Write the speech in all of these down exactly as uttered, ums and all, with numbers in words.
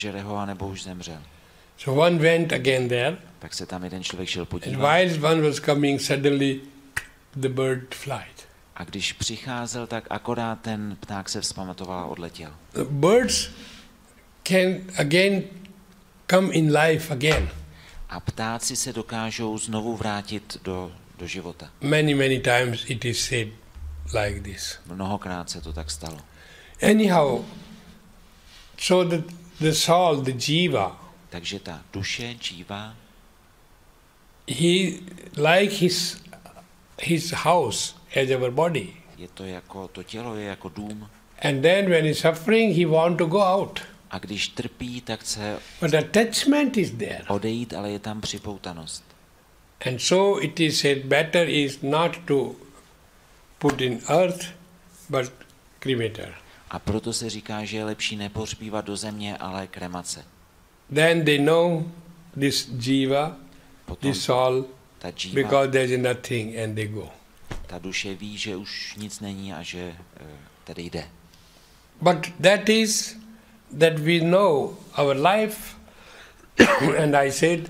žere ho, anebo už zemřel. So one went again there, Tak se tam jeden člověk šel and podívat. while one was coming, suddenly the bird flied. A když přicházel, tak akorát ten pták se vzpamatoval a odletěl. The birds can again come in life again. A ptáci se dokážou znovu vrátit do, do života. Many, many times it is said like this. Mnohokrát se to tak stalo. Anyhow, so the, the soul, the jiva, Takže ta duše, džíva, he like his his house as our body. je to jako, to tělo je jako dům. And then when he's suffering, he want to go out. A když trpí, tak chce But attachment is there. odejít, ale je tam připoutanost. And so it is said better is not to put in earth, but cremator. A proto se říká, že je lepší nepohřbívat do země, ale kremace. Then they know this jiva, Potom this soul, ta džíva, because there is nothing, and they go. ta duše ví, že už nic není a že uh, tady jde. But that is that we know our life, and I said,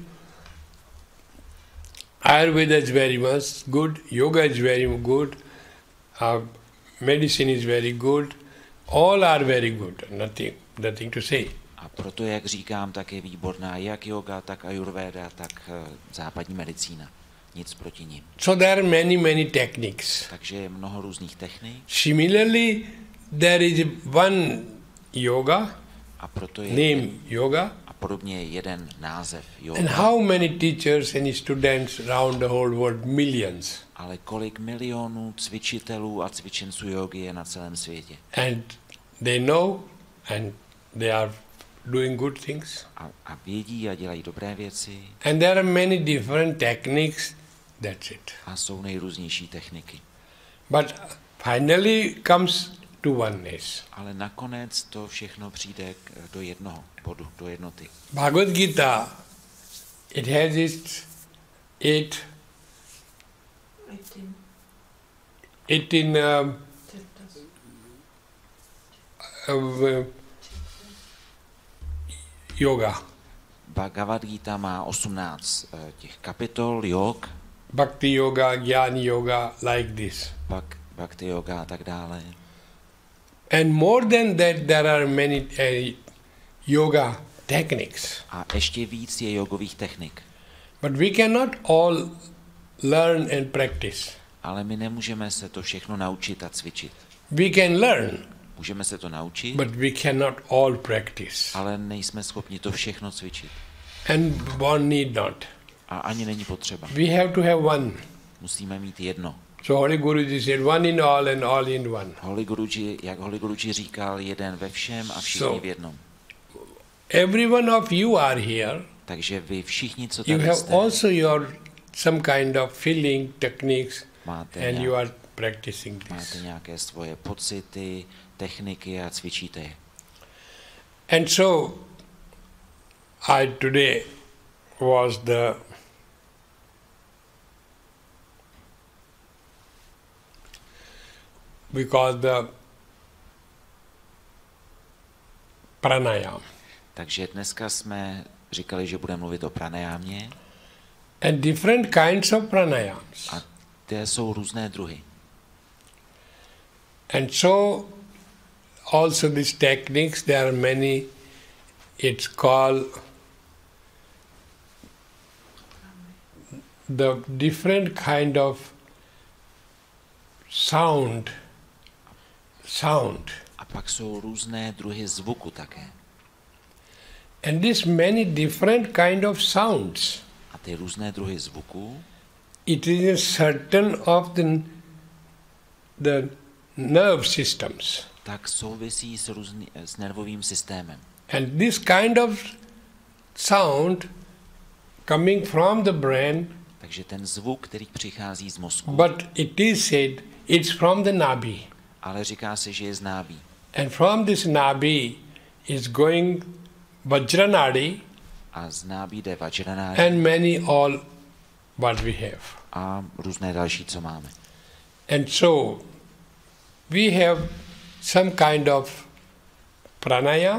Ayurveda is very much good, yoga is very good, uh, medicine is very good, all are very good, nothing, nothing to say. A proto, jak říkám, tak je výborná jak yoga, tak ayurveda, tak uh, západní medicína. Nic proti nim. So there are many, many techniques. Takže je mnoho různých technik. Similarly, there is one yoga, A proto je name yoga, a podobně je jeden název and yoga. how many teachers and students around the whole world, millions. Ale kolik milionů cvičitelů a cvičenců jogy je na celém světě. And they know, and they are doing good things. A, a vědí a dělají dobré věci. And there are many different techniques, that's it. A jsou nejrůznější techniky. But finally comes to oneness. Ale nakonec to všechno přijde k, do jednoho bodu, do jednoty. Bhagavad Gita, it has its eight, eighteen um, uh, yoga. Bhagavad Gita má osmnáct eh, těch kapitol, jog, Bhakti yoga, Jnana yoga, like this. pak bhakti yoga a tak dále. And more than that, there are many uh, yoga techniques. A ještě víc je jogových technik. But we cannot all learn and practice. Ale my nemůžeme se to všechno naučit a cvičit. We can learn, Můžeme se to naučit, but we cannot all practice. ale nejsme schopni to všechno cvičit. And one need not. A ani není potřeba. We have to have one. Musíme mít jedno. So Holy Guruji said, one in all and all in one. Holy Guruji, jak Holy Guruji říkal, jeden ve všem a všichni So, v jednom. Every one of you are here. Takže vy všichni, co You tady have jste, also your some kind of feeling techniques, máte, and you nějak, are practicing máte this. nějaké svoje pocity, techniky a cvičíte je. And so, I today was the because the pranayam. Takže dneska jsme říkali, že budeme mluvit o pranajámě. And different kinds of pranayams. A ty jsou různé druhy. And so also these techniques, there are many, it's called the different kind of sound, sound. A pak jsou různé druhy zvuku také. And these many different kind of sounds, A ty různé druhy zvuku, it is a certain of the, the nerve systems. tak souvisí s, různý, s nervovým systémem. And this kind of sound coming from the brain, Takže ten zvuk, který přichází z mozku, but it is said it's from the nabi. ale říká se, že je z nábí. And from this nabi is going Vajranadi A z nábí jde vajranádi and many all what we have. a různé další, co máme. And so we have some kind of pranayam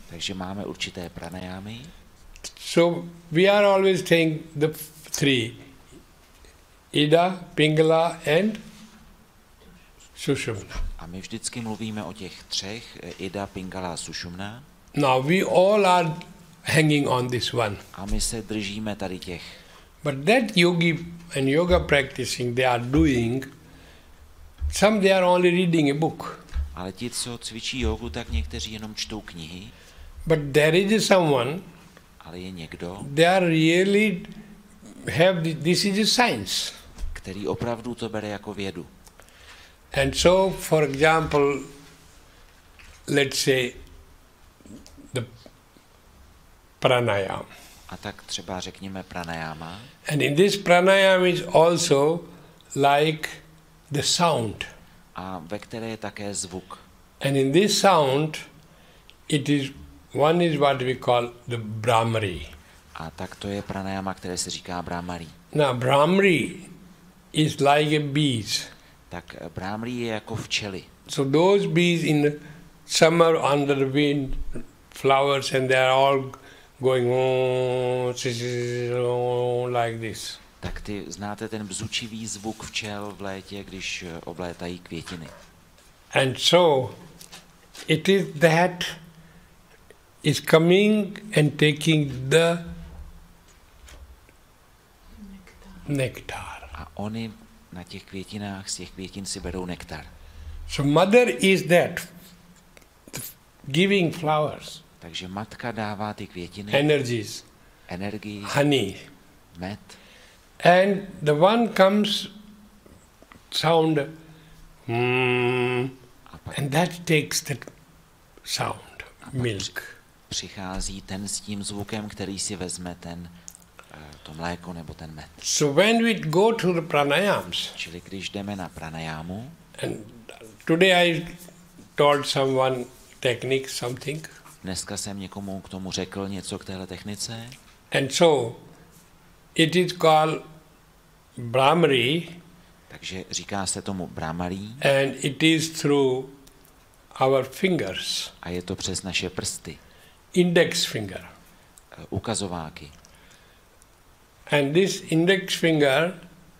Takže máme určité pranajámy. So we are always saying the three, Ida, Pingala and Sushumna. A my vždycky mluvíme o těch třech, Ida, Pingala a Sušumna. Now we all are hanging on this one. A my se držíme tady těch. But that yogi and yoga practicing they are doing, some they are only reading a book. Ale ti, co cvičí jogu, tak někteří jenom čtou knihy. But there is someone, ale je někdo, they are really have the, this is a science. který opravdu to bere jako vědu. And so, for example, let's say the pranayama. A tak třeba řekněme pranayama. And in this pranayama is also like the sound. A ve které je také zvuk. And in this sound, it is one is what we call the Brahmari. A tak to je pranayama, které se říká Brahmari. Now, Brahmari is like a bees. Tak Brahmari je jako včely. So those bees in the summer under the wind, flowers, and they are all going like this. Tak ty znáte ten bzučivý zvuk včel v létě, když oblétají květiny. And so it is that is coming and taking the nectar. A oni na těch květinách z těch květin si berou nektar. So mother is that giving flowers. Takže matka dává ty květiny, Energies, energii, honey. med. And the one comes sound, mm, and that takes the sound, milk. Přichází ten s tím zvukem, který si vezme ten, to mléko nebo ten med. So when we go to the pranayams, Čili když jdeme na pranayamu, and today I told someone technique something, dneska jsem někomu k tomu řekl něco k téhle technice, and so it is called Brahmari, takže říká se tomu Brahmari, and it is through our fingers, a je to přes naše prsty, index finger. ukazováky. And this index finger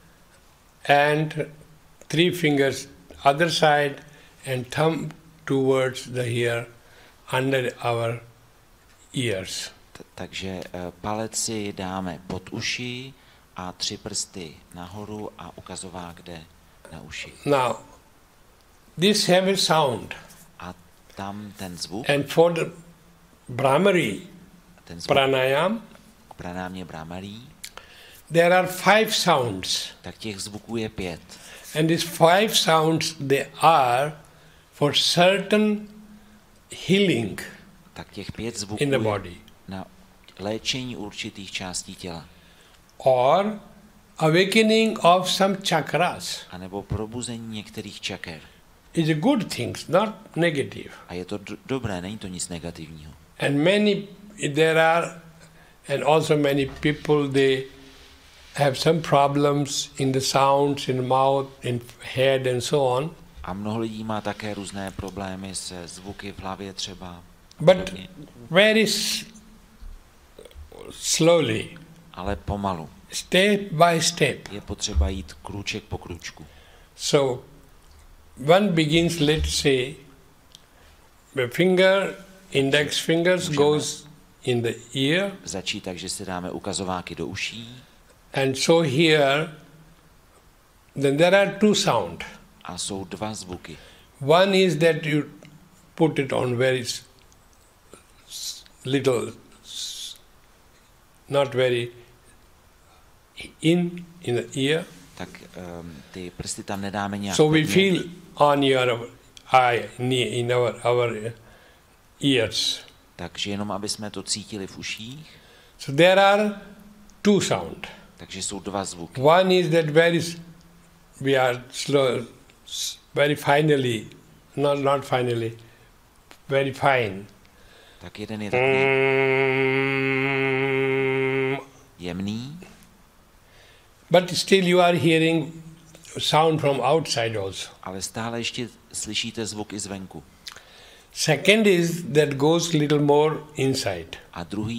and three fingers other side and thumb towards the ear under our ears. T- takže palec si dáme pod uši a tři prsty nahoru a ukazovák jde na uši. Now, this have a sound. A tam ten zvuk, And for the Brahmari, ten zvuk pranayam, k pranámě Brahmari, there are five sounds. tak těch zvuků je pět. And these five sounds, they are for certain healing Tak těch pět zvuků in the je body. na léčení určitých částí těla. Or awakening of some chakras. A nebo probuzení některých čaker. Is a good thing, not negative. A je to d- dobré, není to nic negativního. And many, there are, and also many people, they have some problems in the sounds, in the mouth, in head and so on. A mnoho lidí má také různé problémy se zvuky v hlavě třeba. But podobně. very s- slowly, Ale pomalu. step by step. Je potřeba jít krůček po krůčku. So, one begins, let's say, the finger, index fingers goes in the ear, Začít tak, že si dáme ukazováky do uší. and so here, then there are two sound. A jsou dva zvuky. One is that you put it on very s- s- little, s- not very in, in the ear. Tak um, ty prsty tam nedáme nějak So we hodně. feel on your eye, ne- in our, our ears. Takže jenom, aby jsme to cítili v uších. So there are two sound. Takže jsou dva zvuky. One is that very, s- we are slow, s- very finally, not, not finally, very fine. Tak jeden je takový Mm, jemný, but still you are hearing sound from outside also. ale stále ještě slyšíte zvuk i zvenku. Second is that goes little more inside. A druhý